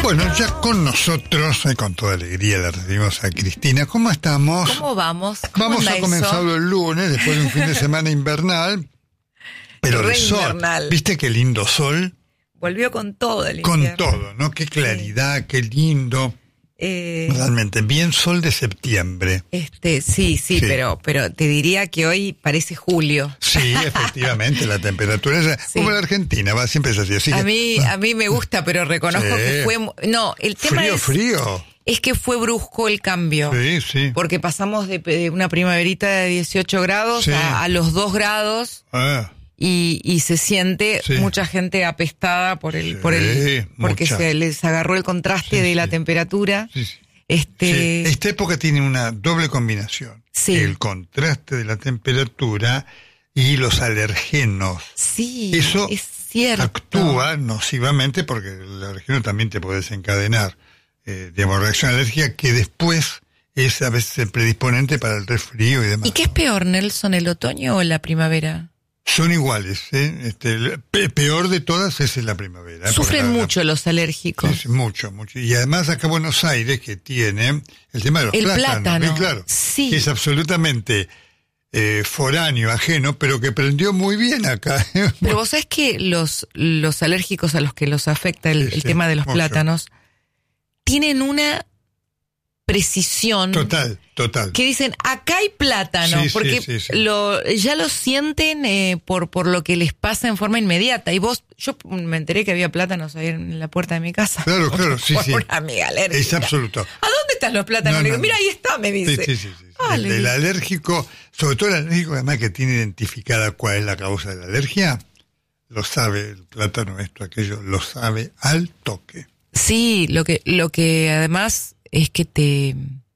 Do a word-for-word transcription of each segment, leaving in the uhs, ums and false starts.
Bueno, ya con nosotros, y con toda alegría la recibimos a Cristina. ¿Cómo estamos? ¿Cómo vamos? ¿Cómo Vamos a comenzar eso? el lunes, después de un fin de semana invernal, pero de sol. Invernal. ¿Viste qué lindo sol? Volvió con todo el Con invierno. todo, ¿no? Qué claridad, sí. Qué lindo. Eh, Realmente, bien sol de septiembre. Este, sí, sí, Sí. pero, pero te diría que hoy parece julio. Sí, efectivamente, la temperatura es Sí. como la Argentina, va, siempre es así. así A que, mí, va. a mí me gusta, pero reconozco Sí. que fue... mu- No, el tema Frío, es, frío. es que fue brusco el cambio. Sí, sí. Porque pasamos de, de una primaverita de dieciocho grados Sí. a, a los dos grados Ah, y, y se siente Sí. mucha gente apestada por el, Sí, por el, porque mucha. se les agarró el contraste Sí, de la sí. temperatura. sí, sí. Este, Sí, esta época tiene una doble combinación. Sí. El contraste de la temperatura y los alergenos. sí, Eso es cierto. actúa nocivamente porque el alergeno también te puede desencadenar, eh, digamos, reacción alérgica que después es a veces el predisponente para el resfrío y demás. ¿Y qué es peor, Nelson, el otoño o la primavera? Son iguales, ¿eh? Este, el pe- peor de todas es en la primavera. ¿eh? Sufren Porque la- mucho los alérgicos. Sí, sí, mucho, mucho. Y además acá Buenos Aires, que tiene el tema de los El plátanos, plátano, bien claro, sí. que es absolutamente eh, foráneo, ajeno, pero que prendió muy bien acá. Pero vos sabés que los, los alérgicos a los que los afecta el, Sí, el sí, tema de los mucho. plátanos tienen una precisión Total, total. que dicen, acá hay plátano, Sí, sí, porque sí, sí. Lo, ya lo sienten eh, por, por lo que les pasa en forma inmediata. Y vos, yo me enteré que había plátanos ahí en la puerta de mi casa. Claro, claro, sí, Por sí. una amiga alérgica. Es absoluto. ¿A dónde están los plátanos? No, Le digo, no, mira, no. ahí está, me Sí, dice. sí, sí. sí. Ah, el, le el digo. alérgico, sobre todo el alérgico, además que tiene identificada cuál es la causa de la alergia, lo sabe, el plátano, esto, aquello, lo sabe al toque. Sí, lo que, lo que además es que te,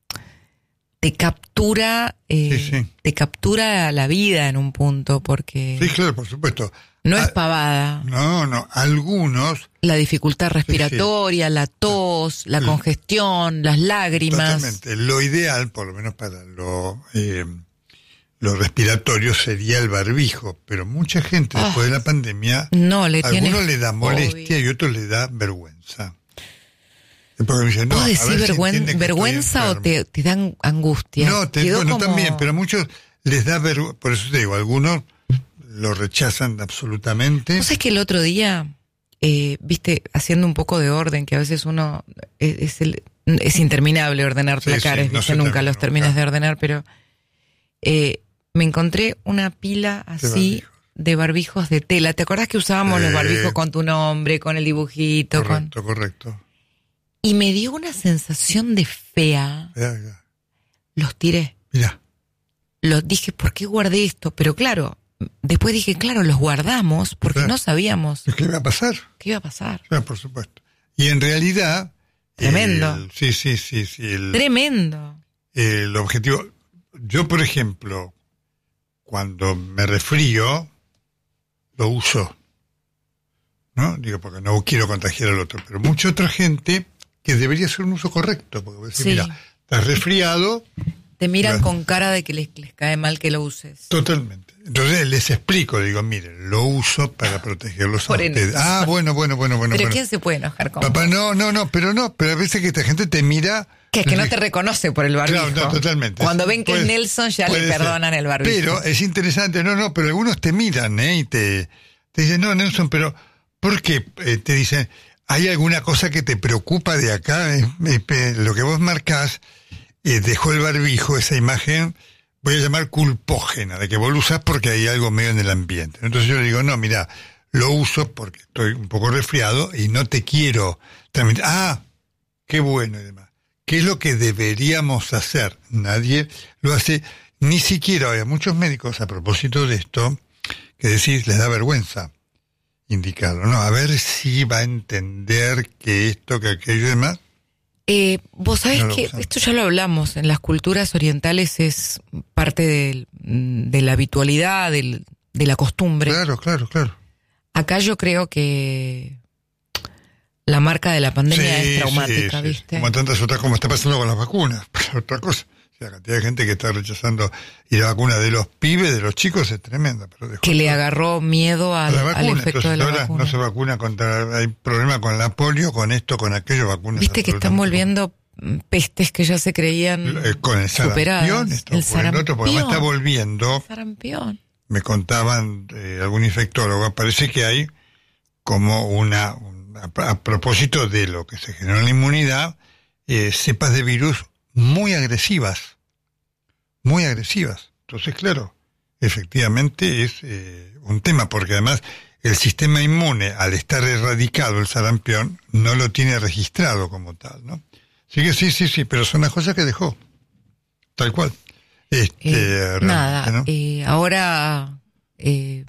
te captura, eh, Sí, sí. te captura la vida en un punto, porque Sí, claro, por supuesto. no es Ah, pavada. No, no, algunos, La dificultad respiratoria, la tos, la Sí. congestión, las lágrimas. totalmente. Lo ideal, por lo menos para lo, eh, lo respiratorio, sería el barbijo, pero mucha gente Ah. después de la pandemia, No, le a tiene algunos le da molestia fobia. y a otros le da vergüenza. Porque me dicen, no, ¿Vos a decís ver si vergüen- entiende que estoy vergüenza o enfermo. te, te dan angustia? No, te, Quedó bueno, como- también, pero a muchos les da vergüenza, por eso te digo, algunos lo rechazan absolutamente. ¿Vos sabés que el otro día, eh, viste, haciendo un poco de orden, que a veces uno es, es, el, es interminable ordenar Sí, placares, sí, no viste, se nunca termina los terminas nunca. de ordenar, pero eh, me encontré una pila así barbijos. de barbijos de tela. ¿Te acordás que usábamos Sí. los barbijos con tu nombre, con el dibujito? con Correcto, correcto. Y me dio una sensación de fea. Ya, ya. Los tiré. Mirá, Los dije, ¿por qué guardé esto? Pero claro, después dije, claro, los guardamos porque Claro. no sabíamos ¿qué va a pasar? qué iba a pasar. Ya, por supuesto. Y en realidad... Tremendo. el- sí, sí, sí, sí. El, Tremendo. el objetivo... Yo, por ejemplo, cuando me resfrío, lo uso. ¿No? Digo, porque no quiero contagiar al otro. Pero mucha otra gente que debería ser un uso correcto. Porque decir, Sí. mira, estás resfriado, Te miran Claro. con cara de que les, les cae mal que lo uses. totalmente. Entonces les explico, digo, miren, lo uso para protegerlos a Por ustedes. eso. Ah, bueno, bueno, bueno, bueno. Pero bueno. ¿quién se puede enojar con Papá, vos? no, no, no, pero no, pero a veces que esta gente te mira... Que es que no te reconoce por el barbijo. Claro, no, totalmente. Cuando ven que Puede- es Nelson ya le puede ser. perdonan el barbijo. Pero es interesante, no, no, pero algunos te miran, ¿eh? Y te, te dicen, no, Nelson, pero ¿por qué? Eh, te dicen, ¿hay alguna cosa que te preocupa de acá? Eh, eh, eh, lo que vos marcás, eh, dejó el barbijo, esa imagen, voy a llamar culpógena, de que vos lo usás porque hay algo medio en el ambiente. Entonces yo le digo, no, mira, lo uso porque estoy un poco resfriado y no te quiero transmitir. Ah, qué bueno y demás. ¿Qué es lo que deberíamos hacer? Nadie lo hace, ni siquiera hay muchos médicos a propósito de esto, que decís, les da vergüenza indicarlo, ¿no? A ver si va a entender que esto, que aquello y demás. Eh, vos sabés No lo que usan. esto ya lo hablamos, en las culturas orientales es parte del- de la habitualidad, del- de la costumbre. Claro, claro, claro. Acá yo creo que la marca de la pandemia Sí, es traumática, sí, sí. ¿viste? Como tantas otras, como está pasando con las vacunas, pero otra cosa. La cantidad de gente que está rechazando y la vacuna de los pibes, de los chicos, es tremenda. Pero dejó que le todo. agarró miedo al, la vacuna, al efecto entonces de la ahora vacuna. no se vacuna contra, hay problema con la polio, con esto, con aquello, vacunas. Viste que están volviendo pestes que ya se creían eh, con el superadas. sarampión, está El ocurriendo otro, porque además está volviendo. Sarampión. Me contaban eh, algún infectólogo, parece que hay como una, una a propósito de lo que se generó en la inmunidad, eh, cepas de virus muy agresivas, muy agresivas. Entonces, claro, efectivamente es eh, un tema, porque además el sistema inmune, al estar erradicado el sarampión, no lo tiene registrado como tal, ¿no? Así que sí, sí, sí, pero son las cosas que dejó, tal cual. Este, Eh, nada, ¿no? eh, ahora eh,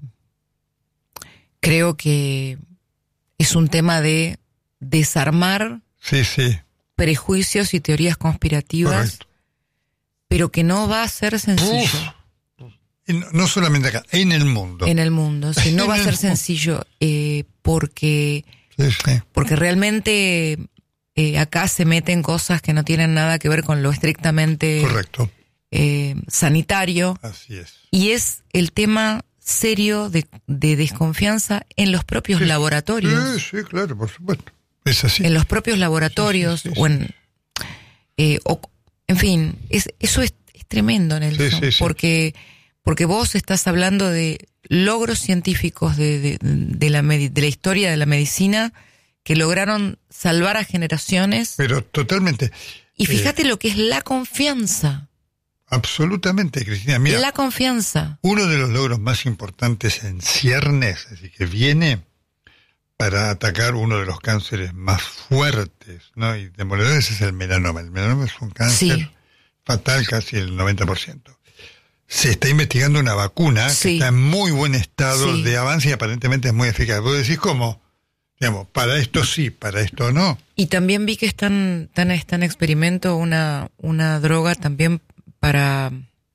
creo que es un tema de desarmar sí, sí. prejuicios y teorías conspirativas, Correcto. pero que no va a ser sencillo. Uf. No, no solamente acá, en el mundo. En el mundo, sí, no En va a el ser mundo. sencillo, eh, porque, Sí, sí. porque realmente eh, acá se meten cosas que no tienen nada que ver con lo estrictamente Correcto. eh, sanitario, Así es. y es el tema serio de, de desconfianza en los propios Sí, laboratorios. Sí, sí, claro, por supuesto. Es así. En los propios laboratorios, Sí, sí, sí, o en... Eh, o, en fin, es, eso es, es tremendo, Nelson, Sí, sí, sí. porque porque vos estás hablando de logros científicos de, de, de, la, medi- de la historia de la medicina que lograron salvar a generaciones. Pero totalmente. Y eh, fíjate lo que es la confianza. Absolutamente, Cristina. Mira, La confianza. uno de los logros más importantes en ciernes, es decir, que viene para atacar uno de los cánceres más fuertes, ¿no? Y demoledores, es el melanoma. El melanoma es un cáncer Sí. fatal, casi el noventa por ciento. Se está investigando una vacuna Sí. que está en muy buen estado Sí. de avance y aparentemente es muy eficaz. Vos decís, ¿cómo? Digamos, para esto sí, para esto no. Y también vi que están, están, está en experimento una, una droga también para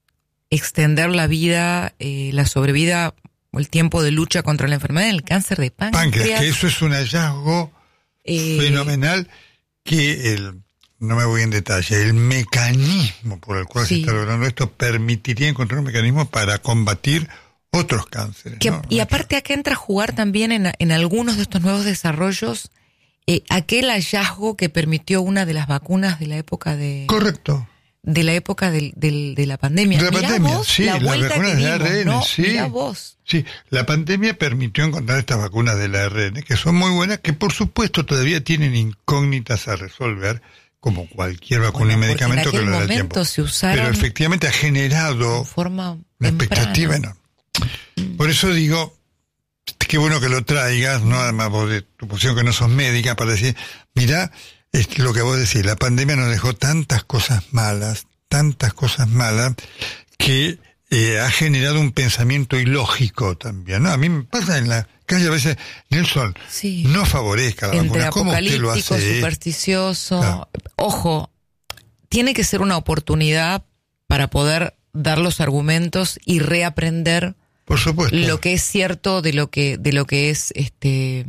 extender la vida, eh, la sobrevida o el tiempo de lucha contra la enfermedad del cáncer de páncreas. Páncreas, que eso es un hallazgo Eh, fenomenal, que el, no me voy en detalle, el mecanismo por el cual Sí. se está logrando esto permitiría encontrar un mecanismo para combatir otros cánceres. Que- ¿no? y aparte acá entra a jugar también en, en algunos de estos nuevos desarrollos eh, aquel hallazgo que permitió una de las vacunas de la época de Correcto. de la época del, del- de la pandemia. De la Mirá pandemia, vos sí, la las vuelta vacunas que de dimos, A R N, ¿no? sí. Mirá vos. Sí, la pandemia permitió encontrar estas vacunas del A R N, que son muy buenas, que por supuesto todavía tienen incógnitas a resolver, como cualquier vacuna Bueno, y porque en medicamento que aquel lo da el momento tiempo. se usaron Pero efectivamente ha generado en forma una temprana. expectativa enorme. Por eso digo, qué bueno que lo traigas, ¿no? Además vos de tu posición que no sos médica, para decir, mirá, es lo que vos decís, la pandemia nos dejó tantas cosas malas, tantas cosas malas, que eh, ha generado un pensamiento ilógico también, ¿no? A mí me pasa en la calle a veces, Nelson, Sí. no favorezca la Entre vacuna. ¿Cómo usted lo apocalíptico, hace? eh? supersticioso. Claro. Ojo, tiene que ser una oportunidad para poder dar los argumentos y reaprender Por supuesto. lo que es cierto de lo que de lo que es este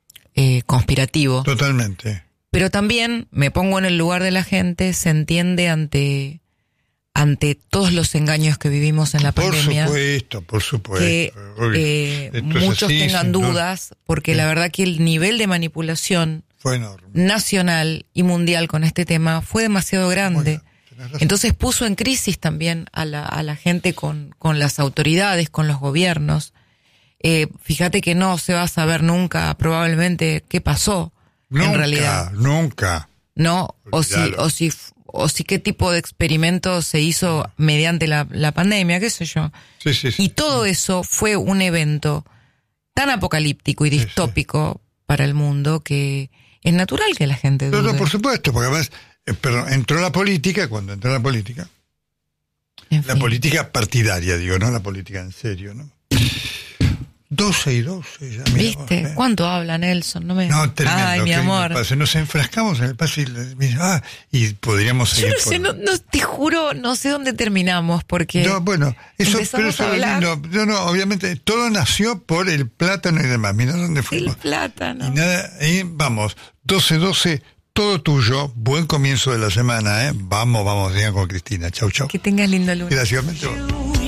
eh, conspirativo. Totalmente. Pero también me pongo en el lugar de la gente, se entiende ante ante todos los engaños que vivimos en la Por pandemia. supuesto, por supuesto. Que Obvio. eh, Esto es muchos así, tengan sin duda. dudas, porque Sí. la verdad que el nivel de manipulación Fue enorme. nacional y mundial con este tema fue demasiado grande. Bueno, tenés razón. Entonces puso en crisis también a la, a la gente con, con las autoridades, con los gobiernos. Eh, fíjate que no se va a saber nunca probablemente qué pasó nunca, en realidad, nunca. ¿no? O si, Olvídalo. o si, o si qué tipo de experimento se hizo mediante la, la pandemia, qué sé yo. Sí, sí, sí. Y todo eso fue un evento tan apocalíptico y Sí, sí. distópico para el mundo que es natural que la gente No, dude. no, por supuesto, porque además, eh, perdón, entró la política, cuando entró la política, En la fin. política partidaria, digo, no la política en serio, ¿no? doce y doce, ya, mira ¿Viste? vos, ¿eh? ¿Cuánto habla Nelson? No me... No, tremendo. Ay, mi qué lindo amor. pase. Nos enfrascamos en el pase y, le- ah, y podríamos Yo seguir. no sé, por- no, no, te juro, no sé dónde terminamos, porque No, bueno, eso, empezamos pero eso a es hablar lindo. No, no, obviamente, todo nació por el plátano y demás. Mira dónde el fuimos. plátano. Y nada, y vamos, doce doce, todo tuyo. Buen comienzo de la semana, ¿eh? Vamos, vamos, digan con Cristina. Chau, chau. Que tengas lindo lunes. Gracias.